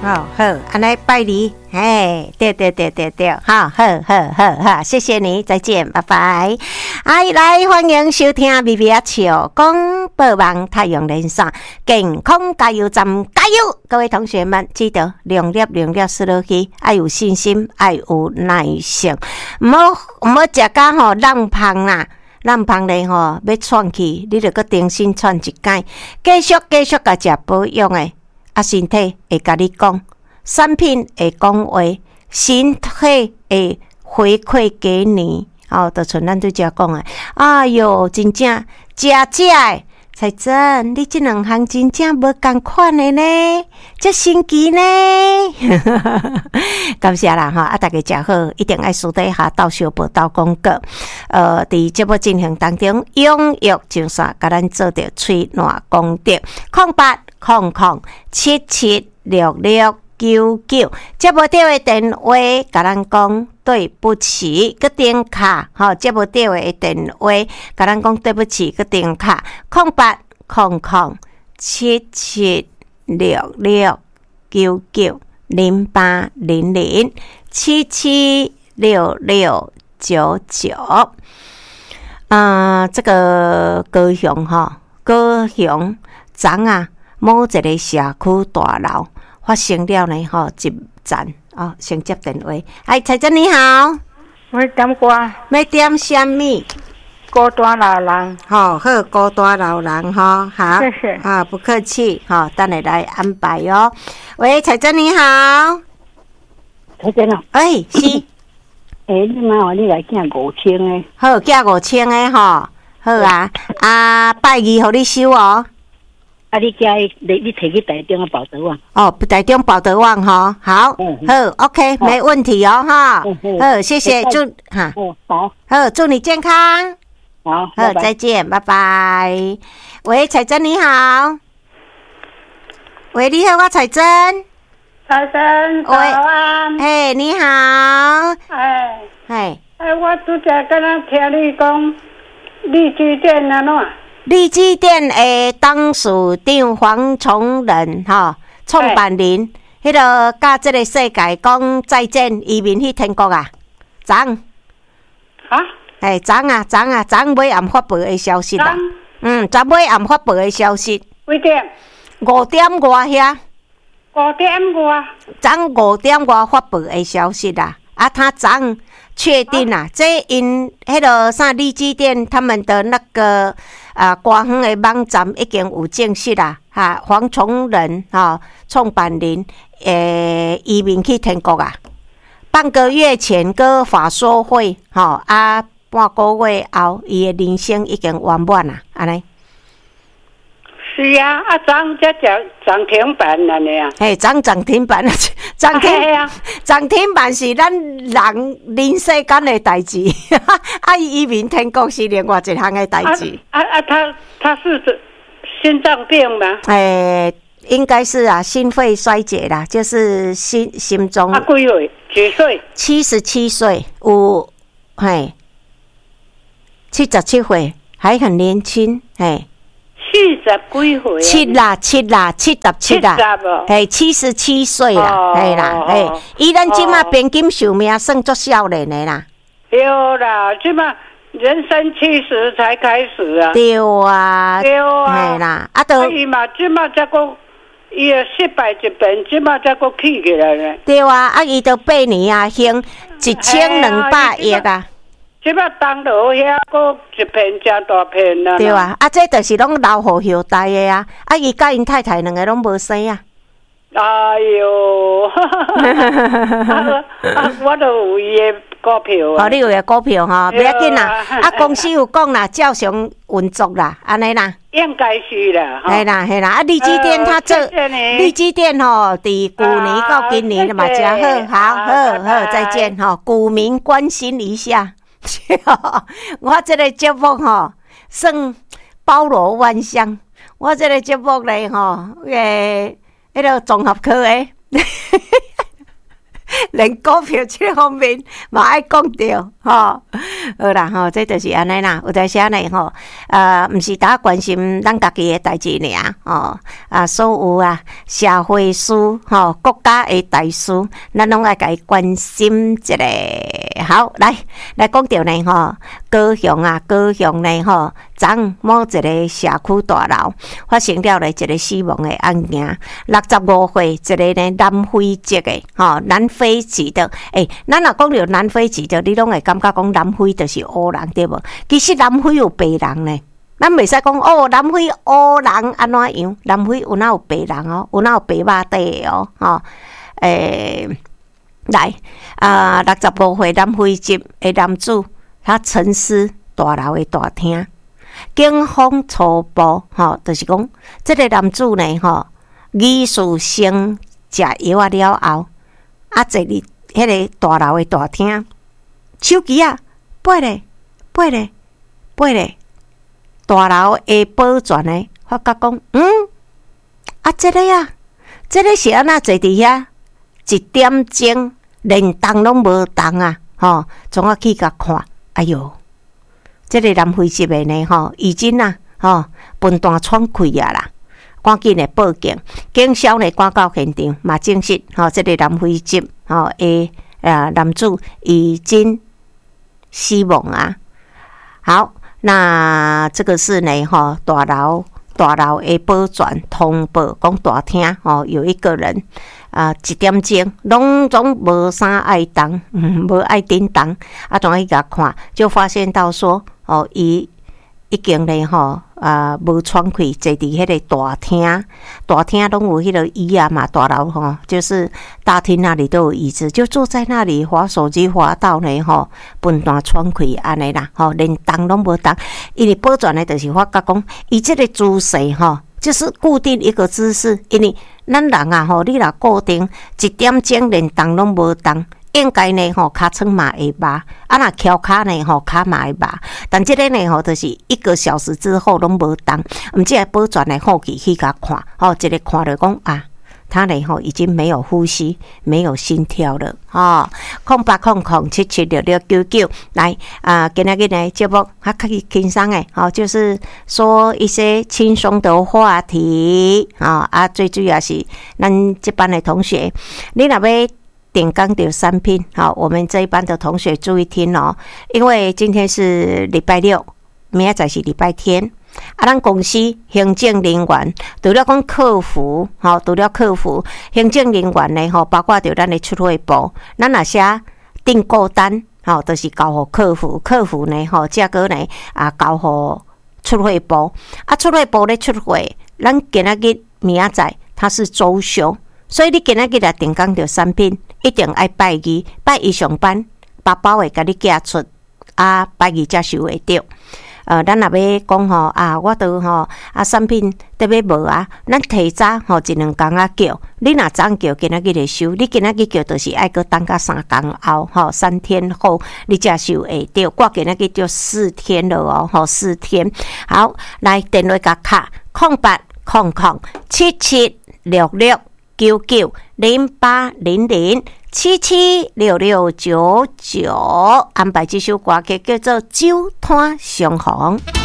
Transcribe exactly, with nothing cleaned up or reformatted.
哦，好，安尼拜你，哎，对对对对对，好，好，好，好，好，谢谢你，再见，拜拜。哎，来欢迎收听微微啊笑广播网太阳连线健康加油站，加油！各位同学们，记得量力量力输落去，爱有信心，爱有耐性，唔好唔好食甲吼浪胖啦。咱胖咧吼，要喘气，你着搁重新喘一届，继续继续甲食保养诶，啊，身体会甲你讲，产品会讲话，身体会回馈给你，哦，就像咱对遮讲诶，哎哟，真正食食诶。彩珍，你这两项真正无同款的呢，这神奇呢！感谢啦哈！啊，大家食好，一定爱私底下到小报道广告。呃，伫节目进行当中，踊跃上线，甲咱做着吹暖功德，空八空空七七六六九九。接无到的电话，甲咱讲。对不起，个电卡，吼，接不到的电话，甲咱讲对不起，个电卡，空八空空七七六六九九零八零零七七六六九九。啊，这个高雄哈，高雄昨啊，某一个社区大楼发生了呢，吼，一站。哦，先接电话。哎，彩珍你好， 我点歌， 要点什么？ 孤单老人。 好、哦，好，孤单老人哈，好， 谢谢啊，不客气，好、哦，等下来安排哦。喂，彩珍你好， 彩珍啊， 哎，是， 哎，你妈话你来寄五千的， 好，寄五千的哈，好啊，啊，拜二互你收哦。 啊，你寄你你摕去台中的保德网。 哦，台中保德网哈，好，嗯、好 ，OK， 没问题哦哈，嗯、好，谢谢，祝哈， 哦，好， 好，祝你健康， 好， 好，再见，拜拜。喂，彩珍你好，喂，你好，我彩珍， 彩珍，早安， 嘿，你好， 哎， 嘿， 哎，我拄则刚刚听你讲荔枝店安怎？ 荔枝店的董事长黄崇仁哈，创办人，迄个甲这个世界讲再见，移民去天国啊，昨啊， 哎，昨啊，昨啊，昨尾暗发布的消息啦，嗯，昨尾暗发布的消息， 几点？ 五点外遐， 五點外， 昨五點外發布的消息啦，啊，他昨確定啦，這因迄個啥荔枝店他們的那個啊官方的網站已經有證實啦，哈，黃崇仁哈創辦人誒移民去天國啊，半個月前個法說會，吼啊半個月後伊的人生已經圓滿啦，安尼。 是啊，啊漲只只漲停板啦你啊， 嘿，漲漲停板，漲停漲停板是咱人人世間的代志，啊，移民天國是另外一項的代志。 啊啊，他他是心臟病嗎？ 誒，應該是啊，心肺衰竭啦，就是心心中。 啊，幾歲？幾歲？ 七十七歲，有嘿，七十七歲，還很年輕，嘿。 七十幾歲？ 七啦，七啦，七十七啦，係七十七歲啦，係啦，係。伊咱即馬平均壽命算作少年的啦。 對啦，即馬人生七十才開始啊。 對啊， 對啊， 係啦，啊都。 伊嘛即馬才個伊個失敗一遍，即馬才個起起來咧。 對啊，啊伊都八年啊，還一千兩百億啊。 即擺當落遐個一片真大片啊！ 對啊，啊，這就是攏老虎後代的啊，啊，伊甲因太太兩個攏無生啊。 哎呦，啊啊，我都有伊的股票啊。 哦，你有嘅股票吼，不要緊啦，啊，公司有講啦，照常運作啦，安尼啦。 應該是啦。 係啦係啦，啊，荔枝店他做荔枝店吼，佇舊年到今年嘛，真好，好好好，再見吼，股民關心一下。我這個節目吼，算包羅萬象。我這個節目咧吼，誒，迄個綜合科誒， 连股票这方面嘛爱讲到吼，好啦吼，这就是安尼啦。有在啥呢吼？呃，毋是大家关心咱家己的代志尔吼，啊，所有啊社会事吼，国家的大事，咱拢爱甲伊关心一下。好，来来讲到呢吼，高雄啊，高雄呢吼，昨某一个社区大楼发生了咧一个死亡的案件，六十五岁一个呢南非籍的吼，南非籍的，诶、欸，咱若讲到南非籍的，你拢会感觉讲南非就是黑人对无？其实南非有白人呢，咱袂使讲哦，南非黑人安怎样？南非有哪有白人哦？有哪有白马底的哦？吼、欸，诶。来啊！六十五岁南非籍的男子，他沉尸大楼的大厅。警方初步吼，就是讲，这个男子呢吼，疑似先食药啊了后，啊坐伫迄个大楼的大厅，手机啊背咧背咧背咧，大楼的保全呢发觉讲，嗯，啊这个啊，这个是安那坐伫遐？一點鐘連動攏無動啊！吼，總啊去甲看，哎喲，這個南非籍的呢，吼，已經啊，吼，分段闖開啊啦，趕緊來報警，警消呢趕到現場，嘛證實，吼，這個南非籍，吼，誒，啊，男子已經死亡啊。好，那這個是呢，吼，大樓大樓的保全通報，講大廳，吼，有一個人。啊，一點鐘，攏總無啥愛動，嗯，無愛叮當，啊，總去甲看，就發現到說，哦，伊已經咧吼，啊，無喘氣，坐佇迄個大廳，大廳攏有迄個椅啊嘛，大樓吼，就是大廳那裡都有椅子，就坐在那裡滑手機滑到呢吼，分段喘氣安尼啦，吼，連動攏無動，因為保全呢，就是發覺講，伊即個姿勢吼。就是固定一個姿勢，因為咱人啊吼，你若固定一點鐘連動攏無動，應該呢吼尻川嘛會麻，啊若翹骹呢吼骹嘛會麻，但即個呢吼就是一個小時之後攏無動，毋即個保全的好奇去甲看，吼一個看着講啊。他呢吼已經沒有呼吸，沒有心跳了，吼，空八空空七七六六九九，來啊，今仔日呢節目還可以輕鬆誒，好，就是說一些輕鬆的話題，啊啊，最主要是咱這班的同學，你若要點講到產品，好，我們這一班的同學注意聽哦，因為今天是禮拜六，明仔載是禮拜天。啊，咱公司行政人員除了講客服，吼，除了客服，行政人員呢，吼，包括着咱的出貨部，咱若寫訂購單，吼，都、就是交互客服，客服呢，吼，價格呢，啊，交互出貨部，啊，出貨部咧出貨，咱今仔日明仔載它是周休，所以你今仔日來訂講着產品，一定愛拜二，拜一上班，包包會甲你寄出，啊，拜二才收會到。呃，咱若要講吼啊，我都吼啊，產品特別無啊，咱提早吼一兩工仔叫，你若早叫，今仔日就收，你今仔日叫就是愛擱等甲三工後，吼三天後你才收會到，我今仔日就四天了哦，吼四天。好，來電話甲卡空八空空七七六六九九零八零零。七七六六九九，安排這首歌曲叫做《酒攤相逢》。